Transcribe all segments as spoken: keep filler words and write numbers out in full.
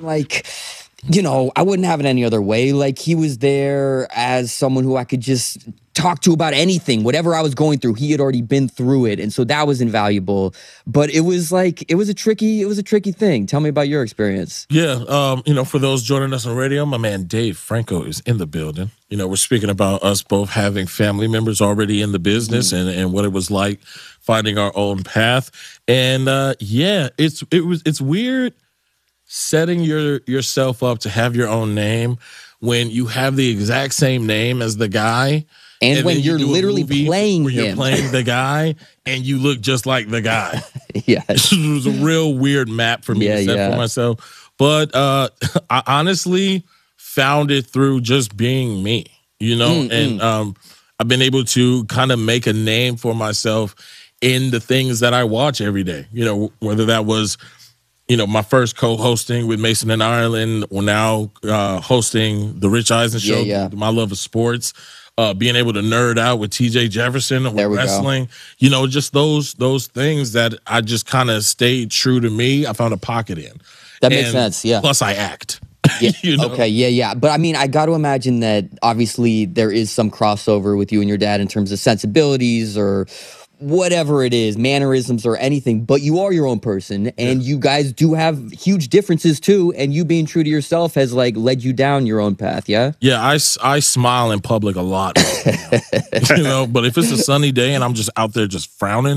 like, you know, I wouldn't have it any other way. Like, he was there as someone who I could just talk to about anything, whatever I was going through. He had already been through it, and so that was invaluable. But it was like, it was a tricky, it was a tricky thing. Tell me about your experience. Yeah, um, you know, for those joining us on radio, my man Dave Franco is in the building. You know, we're speaking about us both having family members already in the business mm. and, and what it was like finding our own path. And uh, yeah, it's it was it's weird setting your yourself up to have your own name when you have the exact same name as the guy. And, and when you're you literally playing where him. You're playing the guy and you look just like the guy. Yeah. It was a real weird map for me yeah, to set yeah. for myself. But uh, I honestly found it through just being me, you know? Mm, and mm. Um, I've been able to kind of make a name for myself in the things that I watch every day. You know, whether that was, you know, my first co-hosting with Mason and Ireland, or now uh, hosting the Rich Eisen Show, yeah, yeah. My Love of Sports. Uh, being able to nerd out with T J Jefferson with wrestling, go. you know, just those those things that I just kind of stayed true to me. I found a pocket in. That makes and sense, yeah. Plus, I act. Yeah. you know? Okay, yeah, yeah. But I mean, I got to imagine that obviously there is some crossover with you and your dad in terms of sensibilities or whatever it is, mannerisms or anything, but you are your own person, and yeah. you guys do have huge differences too, and you being true to yourself has like led you down your own path, yeah? Yeah, I, I smile in public a lot, you know, but if it's a sunny day and I'm just out there just frowning,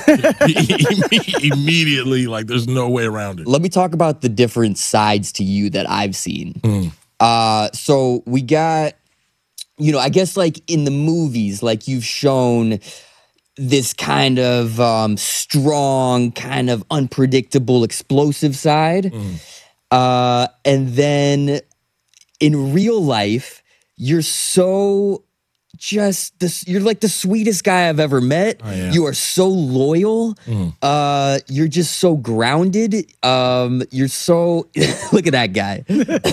immediately, like there's no way around it. Let me talk about the different sides to you that I've seen. Mm. Uh, so we got, you know, I guess like in the movies, like you've shown this kind of um, strong, kind of unpredictable, explosive side. Mm. Uh, and then in real life, you're so just, this, you're like the sweetest guy I've ever met. Oh, yeah. You are so loyal. Mm. Uh, you're just so grounded. Um, you're so, look at that guy.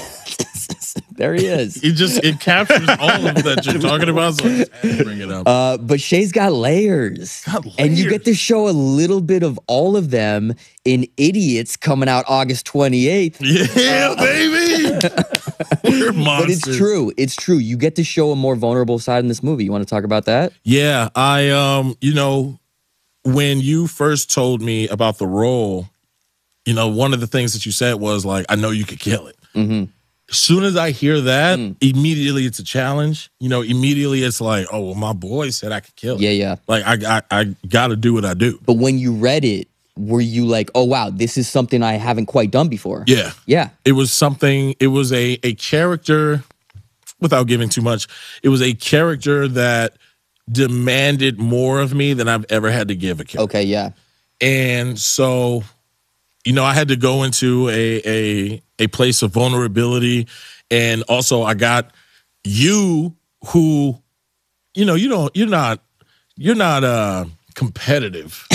There he is. It just, it captures all of that you're talking about, so I just had to bring it up. Uh, but Shay's got layers. got layers. And you get to show a little bit of all of them in Idiots coming out August twenty-eighth. Yeah, uh, baby! We're monsters. But it's true. It's true. You get to show a more vulnerable side in this movie. You want to talk about that? Yeah, I, um, you know, when you first told me about the role, you know, one of the things that you said was like, I know you could kill it. Mm-hmm. As soon as I hear that, mm. immediately it's a challenge. You know, immediately it's like, oh, well, my boy said I could kill it. Yeah, yeah. Like, I, I, I got to do what I do. But when you read it, were you like, oh, wow, this is something I haven't quite done before? Yeah. Yeah. It was something, it was a, a character, without giving too much, it was a character that demanded more of me than I've ever had to give a character. Okay, yeah. And so, you know, I had to go into a a a place of vulnerability, and also I got you, who, you know, you don't, you're not, you're not uh, competitive,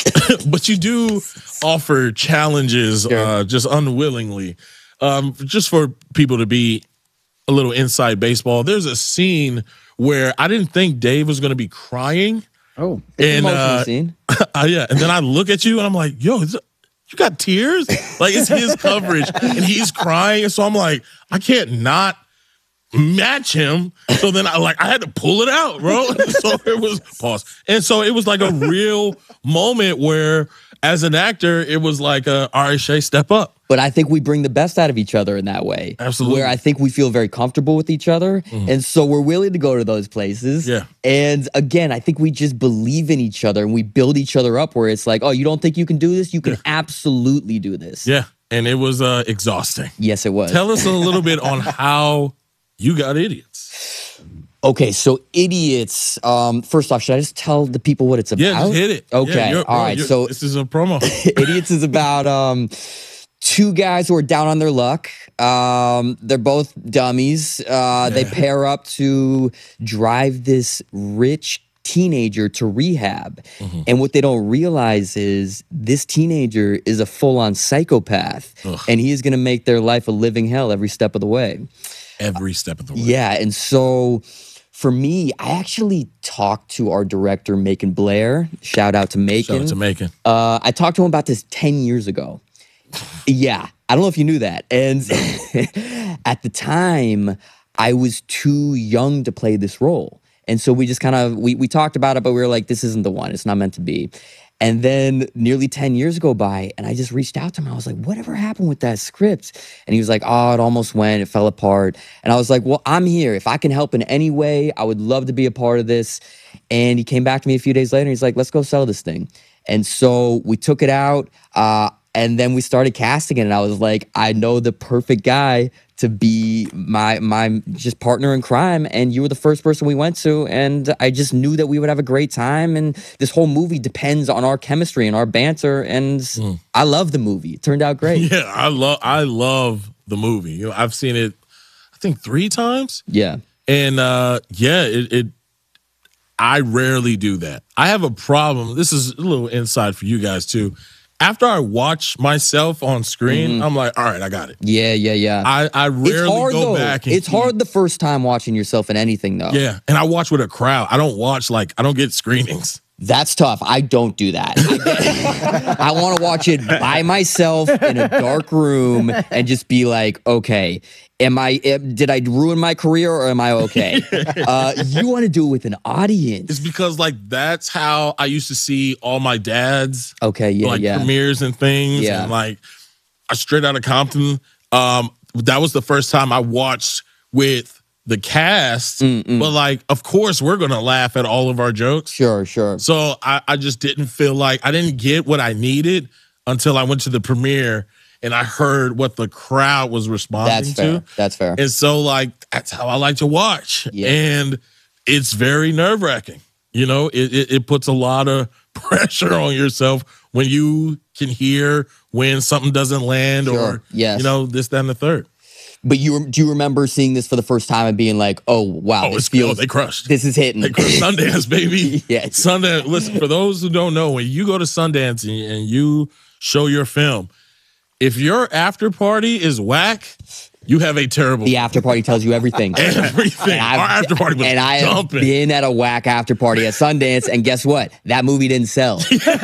but you do offer challenges, sure. uh, just unwillingly, um, just for people to be a little inside baseball. There's a scene where I didn't think Dave was going to be crying. Oh, it's and an emotional uh, scene. uh, yeah, and then I look at you and I'm like, yo, is it, you got tears? Like, it's his coverage and he's crying. And so I'm like, I can't not match him. So then I like, I had to pull it out, bro. So it was, pause. And so it was like a real moment where, as an actor, it was like, uh, all right, Shay, step up. But I think we bring the best out of each other in that way. Absolutely. Where I think we feel very comfortable with each other. Mm-hmm. And so we're willing to go to those places. Yeah. And again, I think we just believe in each other and we build each other up where it's like, oh, you don't think you can do this? You can yeah. absolutely do this. Yeah. And it was uh, exhausting. Yes, it was. Tell us a little bit on how you got Idiots. Okay, so Idiots, um, first off, should I just tell the people what it's about? Yeah, just hit it. Okay, yeah, all right. So this is a promo. Idiots is about um, two guys who are down on their luck. Um, they're both dummies. Uh, yeah. They pair up to drive this rich teenager to rehab. Mm-hmm. And what they don't realize is this teenager is a full-on psychopath. Ugh. And he is going to make their life a living hell every step of the way. Every step of the way. Yeah, and so for me, I actually talked to our director, Macon Blair. Shout out to Macon. Shout out to Macon. Uh, I talked to him about this ten years ago. Yeah, I don't know if you knew that. And at the time, I was too young to play this role. And so we just kind of, we, we talked about it, but we were like, this isn't the one. It's not meant to be. And then nearly ten years go by, and I just reached out to him. I was like, whatever happened with that script? And he was like, oh, it almost went. It fell apart. And I was like, well, I'm here. If I can help in any way, I would love to be a part of this. And he came back to me a few days later. And he's like, let's go sell this thing. And so we took it out. Uh, and then we started casting it. And I was like, I know the perfect guy to be my my just partner in crime, and you were the first person we went to, and I just knew that we would have a great time, and this whole movie depends on our chemistry and our banter, and mm. I love the movie. It turned out great. Yeah, I love I love the movie. You know, I've seen it, I think three times. Yeah, and uh, yeah, it, it. I rarely do that. I have a problem. This is a little insight for you guys too. After I watch myself on screen, mm-hmm. I'm like, all right, I got it. Yeah, yeah, yeah. I, I rarely hard, go though. back. And it's keep... hard the first time watching yourself in anything, though. Yeah, and I watch with a crowd. I don't watch, like, I don't get screenings. That's tough. I don't do that. I, I want to watch it by myself in a dark room and just be like, okay, am I, did I ruin my career or am I okay? uh, you want to do it with an audience. It's because, like, that's how I used to see all my dad's okay, yeah, like yeah. premieres and things. Yeah. And, like, I straight out of Compton. Um, that was the first time I watched with the cast, Mm-mm. but like, of course, we're gonna laugh at all of our jokes. Sure, sure. So I, I just didn't feel like I didn't get what I needed until I went to the premiere and I heard what the crowd was responding that's fair. to. That's fair. And so, like, that's how I like to watch. Yeah. And it's very nerve wracking. You know, it, it it puts a lot of pressure on yourself when you can hear when something doesn't land sure. or yes. you know, this, that, and the third. But you do you remember seeing this for the first time and being like, oh, wow, oh, this it's, feels, oh, they crushed. This is hitting. They crushed Sundance, baby. Yes. Sundance, listen, for those who don't know, when you go to Sundance and, and you show your film, if your after party is whack, you have a terrible The after party tells you everything. Everything. Our after party was and I jumping. have been at a whack after party at Sundance, and guess what? That movie didn't sell.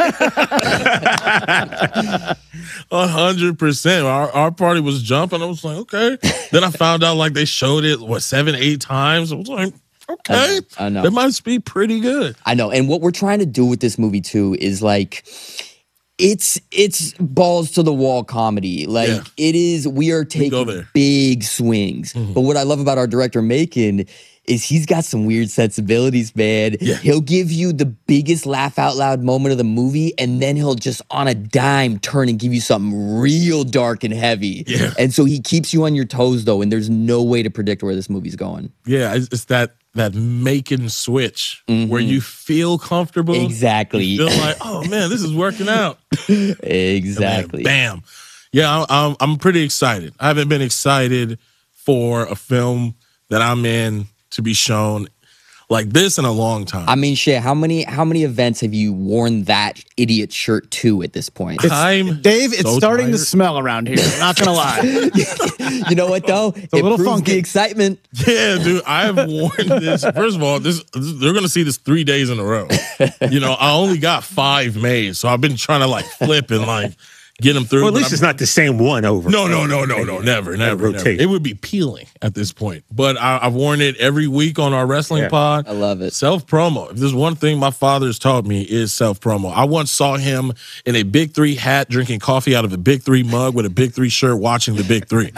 A hundred percent. Our our party was jumping. I was like, okay. Then I found out like they showed it what seven, eight times. I was like, okay, I know. I know. That must be pretty good. I know. And what we're trying to do with this movie too is like, it's it's balls to the wall comedy. Like yeah. it is. We are taking we big swings. Mm-hmm. But what I love about our director Macon is he's got some weird sensibilities, man. Yeah. He'll give you the biggest laugh out loud moment of the movie, and then he'll just on a dime turn and give you something real dark and heavy. Yeah. And so he keeps you on your toes, though, and there's no way to predict where this movie's going. Yeah, it's, it's that that Macon switch mm-hmm. where you feel comfortable. Exactly. You feel like, oh man, this is working out. Exactly. Man, bam. Yeah, I'm I'm pretty excited. I haven't been excited for a film that I'm in to be shown like this in a long time. I mean, Shay, how many how many events have you worn that idiot shirt to at this point? It's, I'm Dave, it's so starting tired. to smell around here. I'm not gonna lie. You know what though? It's a it little proves funky. the excitement. Yeah, dude, I have worn this. First of all, this, this they're gonna see this three days in a row. You know, I only got five made, so I've been trying to like flip and like get them through. Well, at least I'm, it's not the same one over. No, no, no, no, no, never, never, never. It would be peeling at this point. But I, I've worn it every week on our wrestling Yeah. pod. I love it. Self promo. If there's one thing my father's taught me is self promo. I once saw him in a Big Three hat, drinking coffee out of a Big Three mug with a Big Three shirt, watching the Big Three.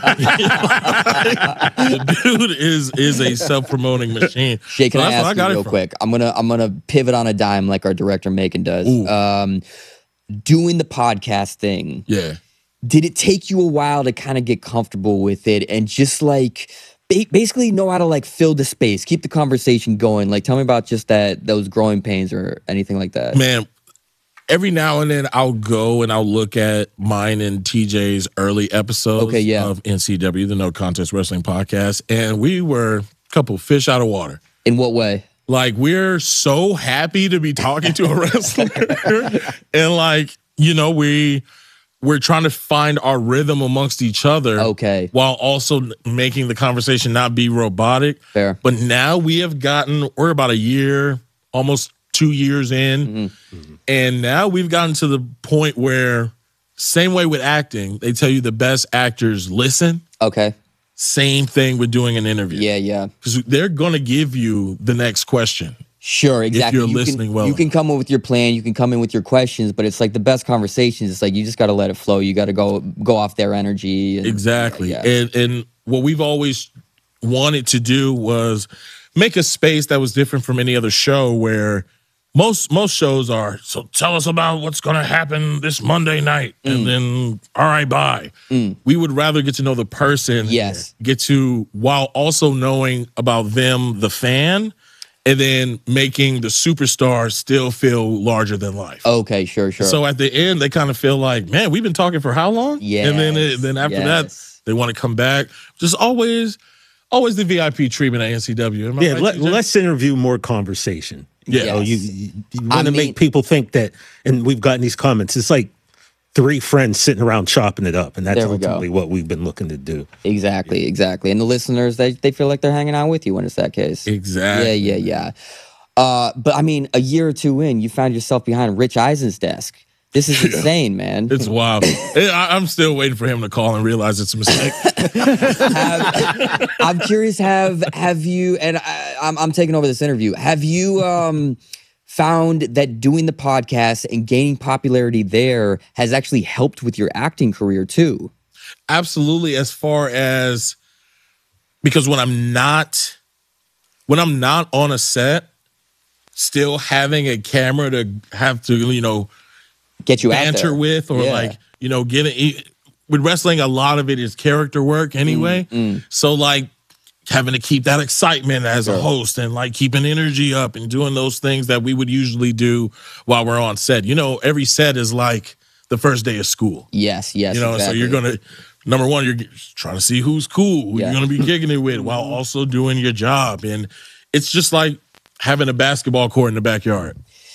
The dude is is a self promoting machine. Shay, can So I that's where ask got you it real from. quick? I'm gonna I'm gonna pivot on a dime like our director Macon does. Ooh. Um, doing the podcast thing. Yeah. Did it take you a while to kind of get comfortable with it and just like ba- basically know how to like fill the space, keep the conversation going? Like, tell me about just that those growing pains or anything like that. Man, every now and then I'll go and I'll look at mine and T J's early episodes Okay, yeah. of N C W, the No Contest Wrestling Podcast, and we were a couple fish out of water. In what way? Like, we're so happy to be talking to a wrestler. And like, you know, we we're trying to find our rhythm amongst each other. Okay. While also making the conversation not be robotic. Fair. But now we have gotten, we're about a year, almost two years in. Mm-hmm. And now we've gotten to the point where same way with acting. They tell you the best actors listen. Okay. Same thing with doing an interview. Yeah, yeah. Because they're going to give you the next question. Sure, exactly. If you're you listening can, well you enough. can come in with your plan. You can come in with your questions, but it's like the best conversations. It's like you just got to let it flow. You got to go go off their energy. And, Exactly. Yeah, yeah. And and what we've always wanted to do was make a space that was different from any other show, where most most shows are, so tell us about what's going to happen this Monday night, Mm. and then all right, bye. We would rather get to know the person. Yes. Get to, while also knowing about them, the fan, and then making the superstar still feel larger than life. Okay, sure, sure. So at the end, they kind of feel like, man, we've been talking for how long? And then it, Yes, then after yes. that, they want to come back. Just always, always the V I P treatment at N C W. Am I Yeah, right, let, T J? let's interview more conversation. Yeah. You know, you, Yes. you, you I want to mean- make people think that, and we've gotten these comments, it's like three friends sitting around chopping it up, and that's There we go. ultimately what we've been looking to do. Exactly, exactly. And the listeners, they they feel like they're hanging out with you when it's that case. Exactly. Yeah, yeah, yeah. Uh, but I mean, a year or two in, you found yourself behind Rich Eisen's desk. This is insane, man. It's wild. I, I'm still waiting for him to call and realize it's a mistake. Have- I'm curious. Have have you? And I, I'm I'm taking over this interview. Have you um found that doing the podcast and gaining popularity there has actually helped with your acting career too? Absolutely. As far as, because when I'm not, when I'm not on a set, still having a camera to have to, you know, Get you out banter there with, or Yeah. like, you know, getting, with wrestling, a lot of it is character work anyway. Mm, So like having to keep that excitement as a host, and like keeping energy up and doing those things that we would usually do while we're on set. You know, every set is like the first day of school. Yes, yes. You know, exactly. so you're gonna, number one, you're trying to see who's cool, who Yeah. you're gonna be kicking it with, while also doing your job. And it's just like having a basketball court in the backyard.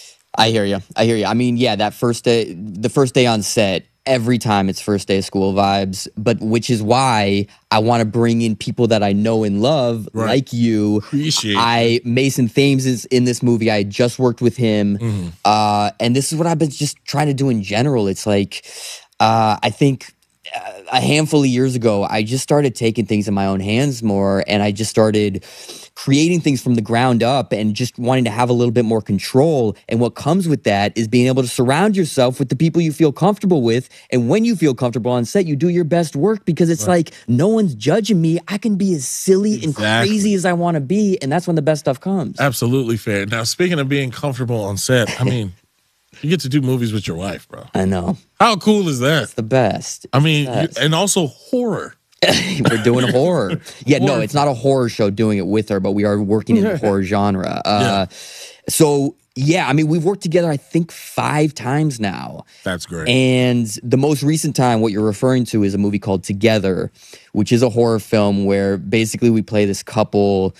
I hear you. I hear you. I mean, yeah, that first day, the first day on set, every time it's first day of school vibes, but which is why I want to bring in people that I know and love, Right. like you. Appreciate it. I Mason Thames is in this movie. I just worked with him, Mm-hmm. uh, and this is what I've been just trying to do in general. It's like uh, I think uh, a handful of years ago, I just started taking things in my own hands more, and I just started creating things from the ground up and just wanting to have a little bit more control. And what comes with that is being able to surround yourself with the people you feel comfortable with. And when you feel comfortable on set, you do your best work, because it's like, no one's judging me. I can be as silly and Exactly. crazy as I want to be. And that's when the best stuff comes. Absolutely fair. Now, speaking of being comfortable on set, I mean, you get to do movies with your wife, bro. I know. How cool is that? It's the best. I mean, you, Yes. and also horror. We're doing horror. Yeah, no, Horror. it's not a horror show doing it with her, but we are working in the horror genre. Uh, So, yeah, I mean, we've worked together, I think, five times now. That's great. And the most recent time, what you're referring to, is a movie called Together, which is a horror film where basically we play this couple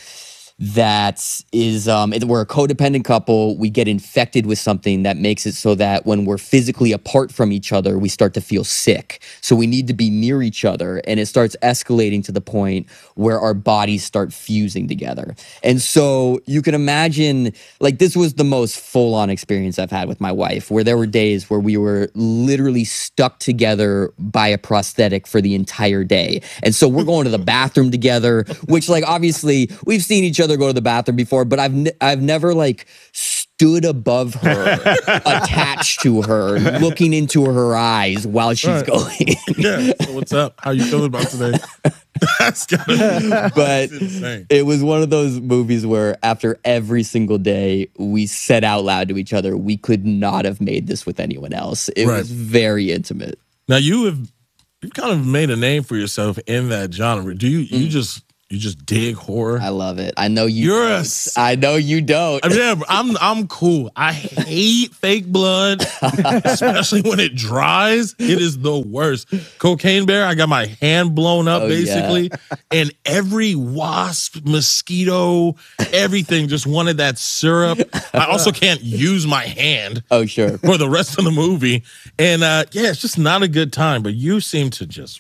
that is, um, it- we're a codependent couple. We get infected with something that makes it so that when we're physically apart from each other, we start to feel sick. So we need to be near each other, and it starts escalating to the point where our bodies start fusing together. And so you can imagine, like, this was the most full-on experience I've had with my wife, where there were days where we were literally stuck together by a prosthetic for the entire day. And so we're going to the bathroom together, which, like, obviously we've seen each other go to the bathroom before, but I've ne- I've never like stood above her, attached to her, looking into her eyes while she's Right. going. Yeah. So what's up? How you feeling about today? That's gotta, But that's insane. it was one of those movies where after every single day, we said out loud to each other, we could not have made this with anyone else. It Right. was very intimate. Now you have, you've kind of made a name for yourself in that genre. Do you you just you just dig horror? I love it. I know you. You're a don't. s- I know you don't. I mean, yeah, I'm I'm cool. I hate fake blood, especially when it dries. It is the worst. Cocaine Bear, I got my hand blown up Oh, yeah. basically, and every wasp, mosquito, everything just wanted that syrup. I also can't use my hand Oh, sure. for the rest of the movie, and uh, yeah, it's just not a good time. But you seem to just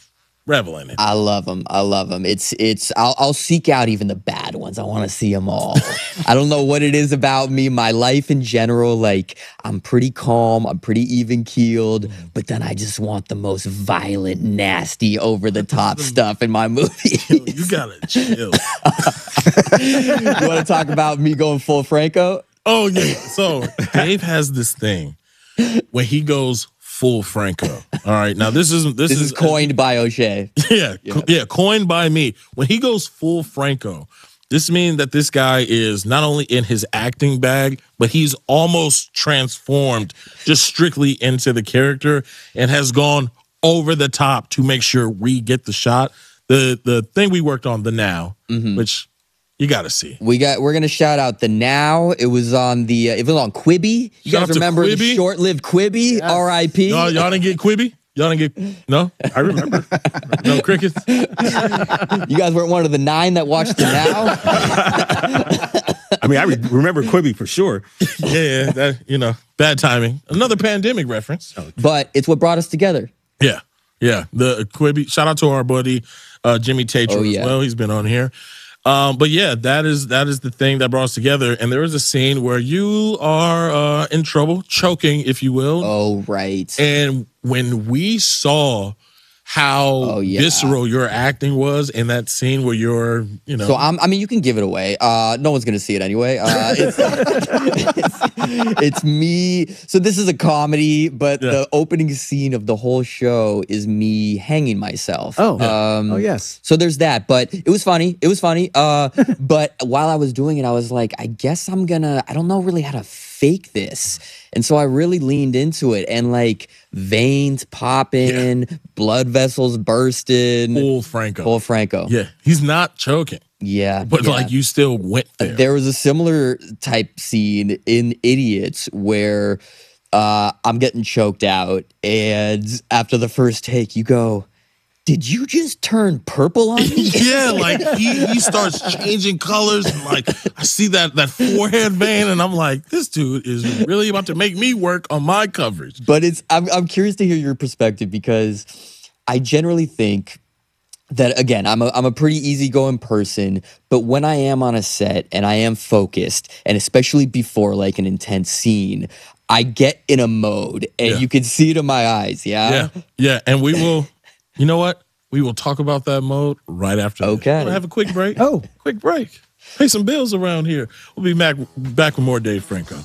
revel in it. I love them. I love them. It's it's. I'll, I'll seek out even the bad ones. I want to see them all. I don't know what it is about me, my life in general. Like I'm pretty calm. I'm pretty even keeled. But then I just want the most violent, nasty, over the top stuff in my movies. Yo, you gotta chill. You want to talk about me going full Franco? Oh yeah. So Dave has this thing when he goes full Franco. All right. Now this is this, This is coined by O'Shea. Yeah, yeah, yeah, coined by me. When he goes full Franco, this means that this guy is not only in his acting bag, but he's almost transformed just strictly into the character and has gone over the top to make sure we get the shot. The the thing we worked on, the Now, Mm-hmm. which you got to see. We got. We're gonna shout out the Now. It was on the. Uh, it was on Quibi. You Shout out guys to remember the Quibi? short-lived Quibi? R I P Y'all, y'all didn't get Quibi? Y'all didn't get no? I remember. No crickets. You guys weren't one of the nine that watched the Now. I mean, I re- remember Quibi for sure. Yeah, that you know, bad timing. Another pandemic reference. But it's what brought us together. Yeah, yeah. The Quibi. Shout out to our buddy uh, Jimmy Tatro Oh, yeah. as well. He's been on here. Um, but yeah, that is that is the thing that brought us together. And there is a scene where you are uh, in trouble, choking, if you will. Oh right. And when we saw how Oh, yeah. visceral your acting was in that scene where you're, you know, So I'm, I mean, you can give it away. Uh, no one's gonna see it anyway. Uh, it's, it's, it's me. So this is a comedy, but Yeah. the opening scene of the whole show is me hanging myself. Oh. um, Oh, yes. So there's that, but it was funny. It was funny. Uh, but while I was doing it, I was like, I guess I'm gonna. I don't know really how to fake this, and so I really leaned into it, and like veins popping, blood vessels bursting. full Franco. Full Franco. Yeah, he's not choking, Yeah, but yeah. like you still went there. There was a similar type scene in Idiots where uh, I'm getting choked out, and after the first take, you go, "Did you just turn purple on me?" Yeah, like he, he starts changing colors. And like I see that that forehead vein, and I'm like, this dude is really about to make me work on my coverage. But it's I'm I'm curious to hear your perspective because I generally think that again, I'm a I'm a pretty easygoing person, but when I am on a set and I am focused, and especially before like an intense scene, I get in a mode, and Yeah. you can see it in my eyes. Yeah. Yeah, yeah, and we will. You know what? We will talk about that mode right after. this. Okay. We're gonna have a quick break. Oh. quick break. Pay some bills around here. We'll be back back with more Dave Franco.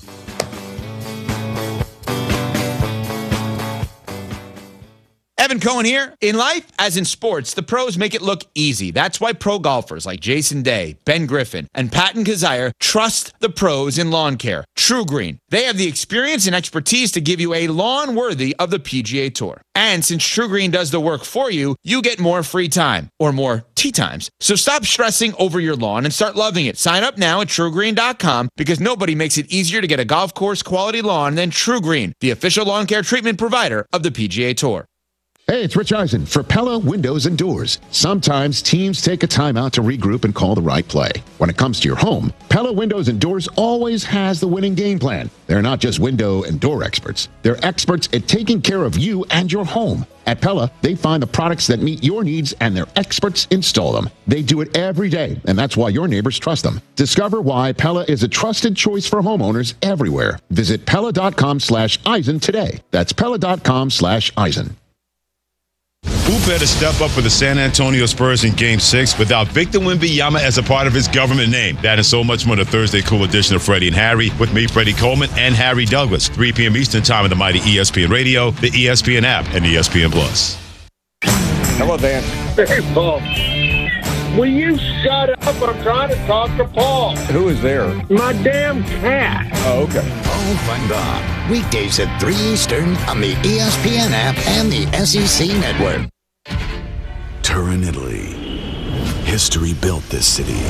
Evan Cohen here. In life, as in sports, the pros make it look easy. That's why pro golfers like Jason Day, Ben Griffin, and Patton Kazire trust the pros in lawn care. True Green. They have the experience and expertise to give you a lawn worthy of the P G A Tour. And since True Green does the work for you, you get more free time or more tee times. So stop stressing over your lawn and start loving it. Sign up now at true green dot com because nobody makes it easier to get a golf course quality lawn than True Green, the official lawn care treatment provider of the P G A Tour. Hey, it's Rich Eisen for Pella Windows and Doors. Sometimes teams take a timeout to regroup and call the right play. When it comes to your home, Pella Windows and Doors always has the winning game plan. They're not just window and door experts. They're experts at taking care of you and your home. At Pella, they find the products that meet your needs and their experts install them. They do it every day, and that's why your neighbors trust them. Discover why Pella is a trusted choice for homeowners everywhere. Visit Pella.com slash Eisen today. That's Pella.com slash Eisen. Who better step up for the San Antonio Spurs in Game six without Victor Wembanyama as a part of his government name? That and so much more in the Thursday Cool edition of Freddie and Harry with me, Freddie Coleman, and Harry Douglas. three p.m. Eastern Time on the mighty E S P N Radio, the E S P N app, and E S P N Plus. Hello, Dan. Hey, Paul. Will you shut up? I'm trying to talk to Paul. Who is there? My damn cat. Oh, okay. Paul Van Dam. Weekdays at three Eastern on the E S P N app and the S E C network. Turin, Italy. History built this city.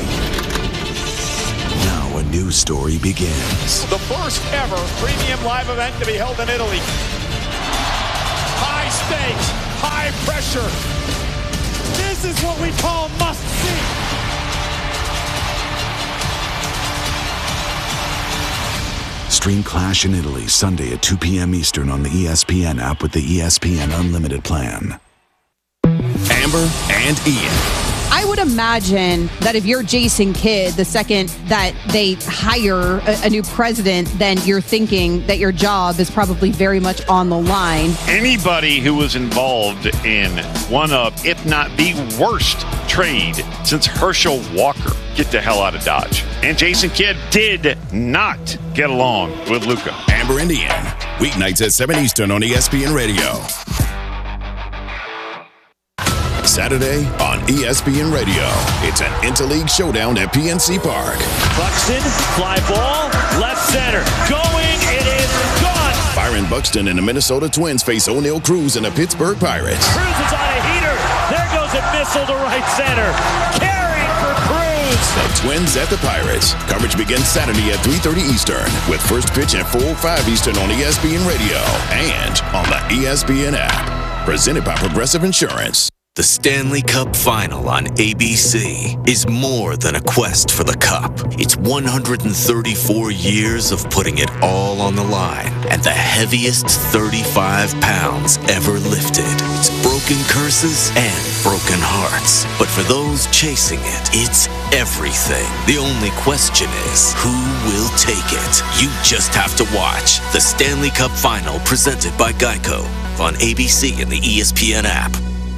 Now a new story begins. The first ever premium live event to be held in Italy. High stakes, high pressure. This is what we call must see. Stream Clash in Italy Sunday at two p.m. Eastern on the E S P N app with the E S P N Unlimited plan. Amber and Ian. I would imagine that if you're Jason Kidd, the second that they hire a, a new president, then you're thinking that your job is probably very much on the line. Anybody who was involved in one of, if not the worst trade since Herschel Walker, get the hell out of Dodge. And Jason Kidd did not get along with Luka. Amber and Ian, weeknights at seven Eastern on E S P N Radio. Saturday on E S P N Radio, it's an interleague showdown at P N C Park. Buxton, fly ball, left center, going, it is gone. Byron Buxton and the Minnesota Twins face O'Neal Cruz and the Pittsburgh Pirates. Cruz is on a heater, there goes a missile to right center, carrying for Cruz. The Twins at the Pirates. Coverage begins Saturday at three thirty Eastern with first pitch at four oh five Eastern on E S P N Radio and on the E S P N app. Presented by Progressive Insurance. The Stanley Cup Final on A B C is more than a quest for the cup. It's one hundred thirty-four years of putting it all on the line and the heaviest thirty-five pounds ever lifted. It's broken curses and broken hearts. But for those chasing it, it's everything. The only question is, who will take it? You just have to watch the Stanley Cup Final presented by Geico on A B C and the E S P N app.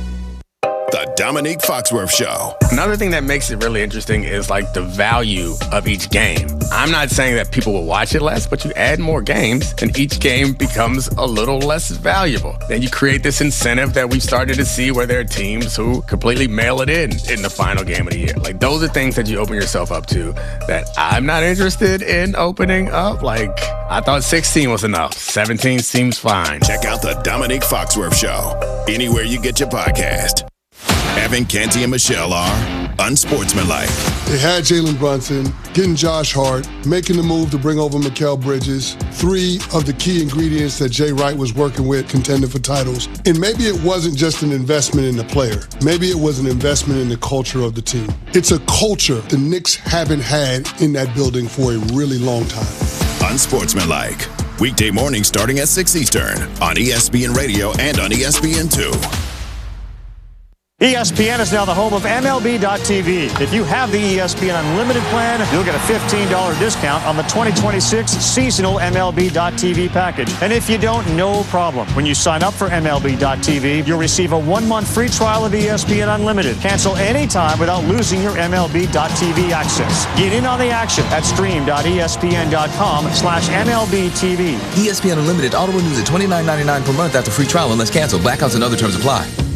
The Dominique Foxworth Show. Another thing that makes it really interesting is like the value of each game. I'm not saying that people will watch it less, but you add more games and each game becomes a little less valuable. Then you create this incentive that we've started to see where there are teams who completely mail it in in the final game of the year. Like those are things that you open yourself up to that I'm not interested in opening up. Like I thought sixteen was enough. seventeen seems fine. Check out the Dominique Foxworth Show anywhere you get your podcast. Evan, Canty, and Michelle are unsportsmanlike. They had Jalen Brunson, getting Josh Hart, making the move to bring over Mikal Bridges, three of the key ingredients that Jay Wright was working with, contending for titles. And maybe it wasn't just an investment in the player. Maybe it was an investment in the culture of the team. It's a culture the Knicks haven't had in that building for a really long time. Unsportsmanlike. Weekday mornings starting at six Eastern on E S P N Radio and on E S P N two. E S P N is now the home of M L B dot T V. If you have the E S P N Unlimited plan, you'll get a fifteen dollars discount on the twenty twenty-six seasonal M L B dot T V package. And if you don't, no problem. When you sign up for M L B dot T V, you'll receive a one-month free trial of E S P N Unlimited. Cancel anytime without losing your M L B dot T V access. Get in on the action at stream dot E S P N dot com slash M L B T V. E S P N Unlimited auto renews at twenty-nine ninety-nine per month after free trial unless canceled. Blackouts and other terms apply.